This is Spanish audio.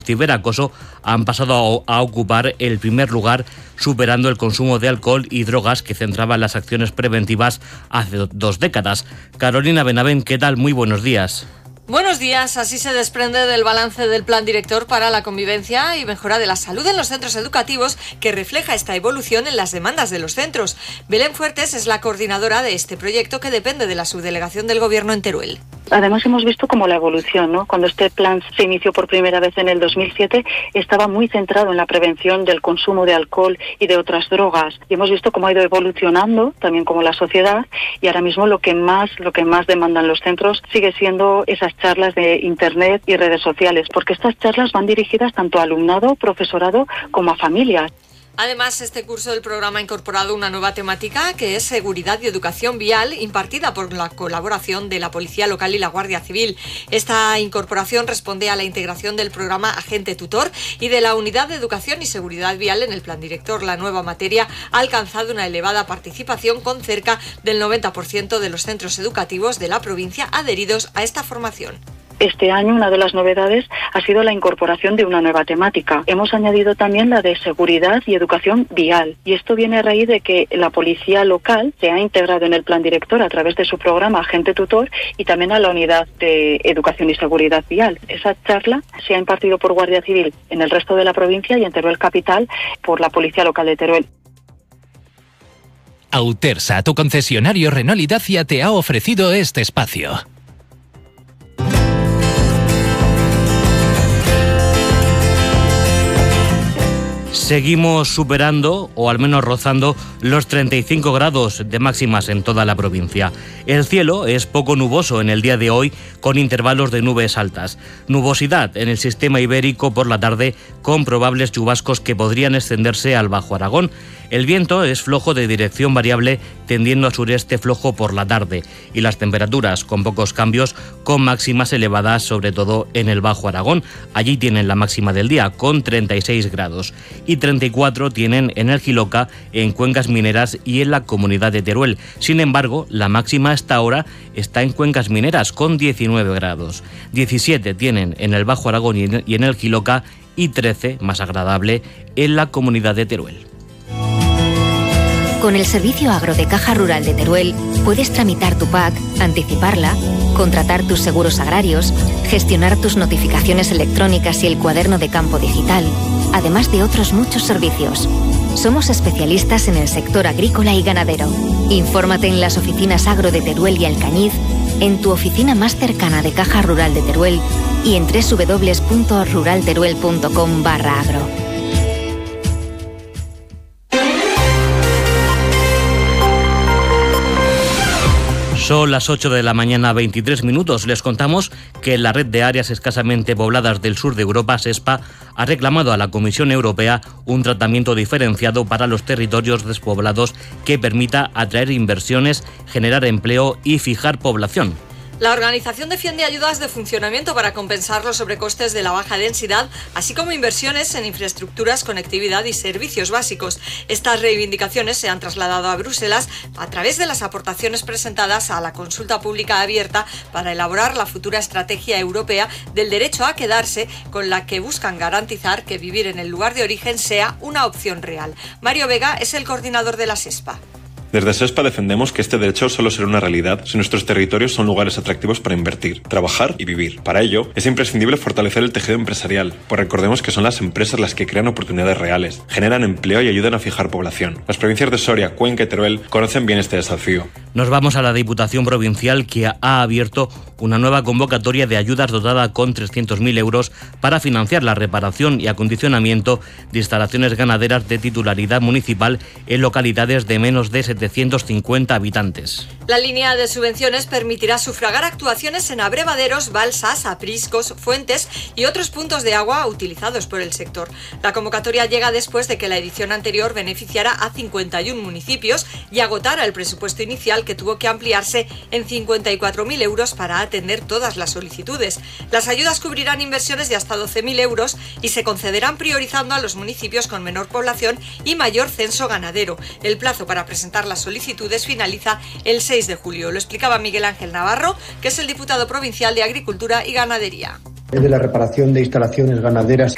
ciberacoso han pasado a ocupar el primer lugar, superando el consumo de alcohol y drogas que centraban las acciones preventivas hace 2 décadas. Carolina Benavent, ¿qué tal? Muy buenos días. Buenos días. Así se desprende del balance del Plan Director para la Convivencia y Mejora de la Salud en los Centros Educativos, que refleja esta evolución en las demandas de los centros. Belén Fuertes es la coordinadora de este proyecto, que depende de la subdelegación del Gobierno en Teruel. Además hemos visto como la evolución, ¿no? Cuando este plan se inició por primera vez en el 2007, estaba muy centrado en la prevención del consumo de alcohol y de otras drogas. Y hemos visto cómo ha ido evolucionando, también como la sociedad, y ahora mismo lo que más demandan los centros sigue siendo esas charlas de internet y redes sociales, porque estas charlas van dirigidas tanto a alumnado, profesorado, como a familias. Además, este curso del programa ha incorporado una nueva temática, que es Seguridad y Educación Vial, impartida por la colaboración de la Policía Local y la Guardia Civil. Esta incorporación responde a la integración del programa Agente Tutor y de la Unidad de Educación y Seguridad Vial en el Plan Director. La nueva materia ha alcanzado una elevada participación, con cerca del 90% de los centros educativos de la provincia adheridos a esta formación. Este año una de las novedades ha sido la incorporación de una nueva temática. Hemos añadido también la de seguridad y educación vial. Y esto viene a raíz de que la policía local se ha integrado en el Plan Director a través de su programa Agente Tutor y también a la unidad de educación y seguridad vial. Esa charla se ha impartido por Guardia Civil en el resto de la provincia y en Teruel Capital por la Policía Local de Teruel. Autersa, tu concesionario Renault y Dacia, te ha ofrecido este espacio. Seguimos superando, o al menos rozando, los 35 grados de máximas en toda la provincia. El cielo es poco nuboso en el día de hoy, con intervalos de nubes altas. Nubosidad en el sistema ibérico por la tarde, con probables chubascos que podrían extenderse al Bajo Aragón. El viento es flojo de dirección variable, tendiendo a sureste flojo por la tarde. Y las temperaturas con pocos cambios, con máximas elevadas, sobre todo en el Bajo Aragón. Allí tienen la máxima del día, con 36 grados. Y 34 tienen en el Jiloca, en Cuencas Mineras y en la Comunidad de Teruel. Sin embargo, la máxima hasta ahora está en Cuencas Mineras, con 19 grados. 17 tienen en el Bajo Aragón y en el Jiloca, y 13, más agradable, en la Comunidad de Teruel. Con el servicio agro de Caja Rural de Teruel puedes tramitar tu PAC, anticiparla, contratar tus seguros agrarios, gestionar tus notificaciones electrónicas y el cuaderno de campo digital, además de otros muchos servicios. Somos especialistas en el sector agrícola y ganadero. Infórmate en las oficinas agro de Teruel y Alcañiz, en tu oficina más cercana de Caja Rural de Teruel y en www.ruralteruel.com/agro. Son las 8 de la mañana, 23 minutos. Les contamos que la Red de Áreas Escasamente Pobladas del Sur de Europa, SESPA, ha reclamado a la Comisión Europea un tratamiento diferenciado para los territorios despoblados que permita atraer inversiones, generar empleo y fijar población. La organización defiende ayudas de funcionamiento para compensar los sobrecostes de la baja densidad, así como inversiones en infraestructuras, conectividad y servicios básicos. Estas reivindicaciones se han trasladado a Bruselas a través de las aportaciones presentadas a la consulta pública abierta para elaborar la futura estrategia europea del derecho a quedarse, con la que buscan garantizar que vivir en el lugar de origen sea una opción real. Mario Vega es el coordinador de la SESPA. Desde SESPA defendemos que este derecho solo será una realidad si nuestros territorios son lugares atractivos para invertir, trabajar y vivir. Para ello, es imprescindible fortalecer el tejido empresarial, pues recordemos que son las empresas las que crean oportunidades reales, generan empleo y ayudan a fijar población. Las provincias de Soria, Cuenca y Teruel conocen bien este desafío. Nos vamos a la Diputación Provincial, que ha abierto una nueva convocatoria de ayudas dotada con 300.000 euros para financiar la reparación y acondicionamiento de instalaciones ganaderas de titularidad municipal en localidades de menos de 750 habitantes. La línea de subvenciones permitirá sufragar actuaciones en abrevaderos, balsas, apriscos, fuentes y otros puntos de agua utilizados por el sector. La convocatoria llega después de que la edición anterior beneficiara a 51 municipios y agotara el presupuesto inicial, que tuvo que ampliarse en 54.000 euros para atender todas las solicitudes. Las ayudas cubrirán inversiones de hasta 12.000 euros y se concederán priorizando a los municipios con menor población y mayor censo ganadero. El plazo para presentar las solicitudes finaliza el 6 de julio. Lo explicaba Miguel Ángel Navarro, que es el diputado provincial de Agricultura y Ganadería. De la reparación de instalaciones ganaderas